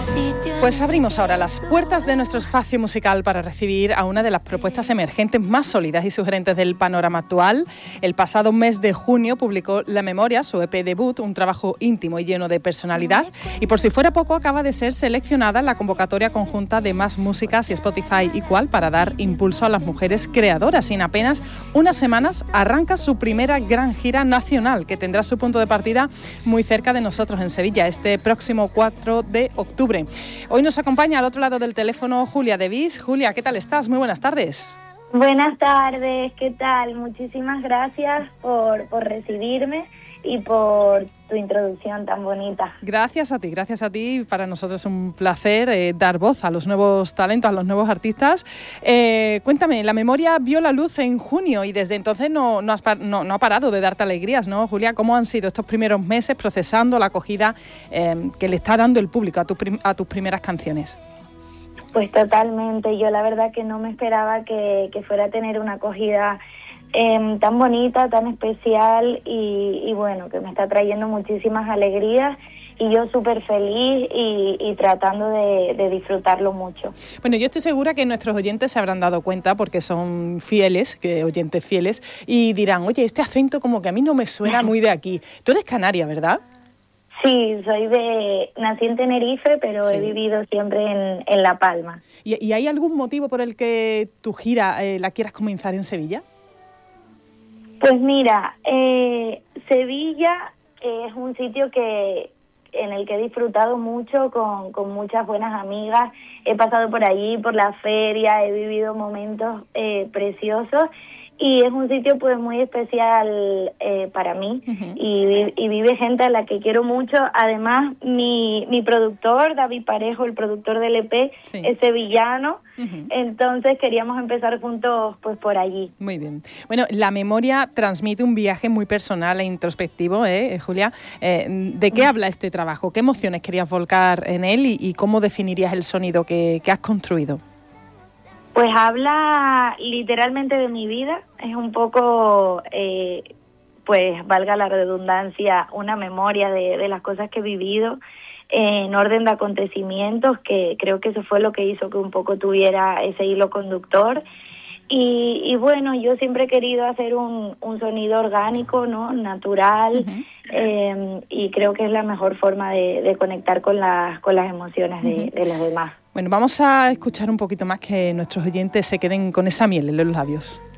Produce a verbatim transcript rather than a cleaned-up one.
Pues abrimos ahora las puertas de nuestro espacio musical para recibir a una de las propuestas emergentes más sólidas y sugerentes del panorama actual. El pasado mes de junio publicó La Memoria, su E P debut, un trabajo íntimo y lleno de personalidad. Y por si fuera poco, acaba de ser seleccionada en la convocatoria conjunta de Más Músicas y Spotify Igual para dar impulso a las mujeres creadoras. Y en apenas unas semanas arranca su primera gran gira nacional, que tendrá su punto de partida muy cerca de nosotros, en Sevilla, este próximo cuatro de octubre. Hoy nos acompaña al otro lado del teléfono Julia de Vis. Julia, ¿qué tal estás? Muy buenas tardes. Buenas tardes, ¿qué tal? Muchísimas gracias por, por recibirme y por tu introducción tan bonita. Gracias a ti, gracias a ti. Para nosotros es un placer eh, dar voz a los nuevos talentos, a los nuevos artistas. Eh, cuéntame, La Memoria vio la luz en junio y desde entonces no, no, has, no, no ha parado de darte alegrías, ¿no, Julia? ¿Cómo han sido estos primeros meses procesando la acogida eh, que le está dando el público a, tu prim- a tus primeras canciones? Pues totalmente. Yo la verdad que no me esperaba que, que fuera a tener una acogida Eh, tan bonita, tan especial y, y bueno, que me está trayendo muchísimas alegrías y yo súper feliz y, y tratando de, de disfrutarlo mucho. Bueno, yo estoy segura que nuestros oyentes se habrán dado cuenta porque son fieles, que oyentes fieles, y dirán, oye, este acento como que a mí no me suena muy de aquí. Tú eres canaria, ¿verdad? Sí, soy de... nací en Tenerife, pero sí. He vivido siempre en, en La Palma. ¿Y, ¿Y hay algún motivo por el que tu gira eh, la quieras comenzar en Sevilla? Pues mira, eh, Sevilla es un sitio que en el que he disfrutado mucho con, con muchas buenas amigas. He pasado por allí, por la feria, he vivido momentos eh, preciosos y es un sitio pues muy especial eh, para mí. Uh-huh. y, y vive gente a la que quiero mucho. Además, mi, mi productor, David Parejo, el productor del E P, sí. es sevillano. Uh-huh. Entonces queríamos empezar juntos pues por allí. Muy bien. Bueno, La Memoria transmite un viaje muy personal e introspectivo, ¿eh, Julia? Eh, ¿De qué habla este trabajo? ¿Qué emociones querías volcar en él y, y cómo definirías el sonido que, que has construido? Pues habla literalmente de mi vida. Es un poco, eh, pues valga la redundancia, una memoria de, de las cosas que he vivido en orden de acontecimientos, que creo que eso fue lo que hizo que un poco tuviera ese hilo conductor. Y, y bueno, yo siempre he querido hacer un, un sonido orgánico, ¿no? Natural, uh-huh. eh, y creo que es la mejor forma de, de conectar con las, con las emociones de, uh-huh. de los demás. Bueno, vamos a escuchar un poquito más, que nuestros oyentes se queden con esa miel en los labios.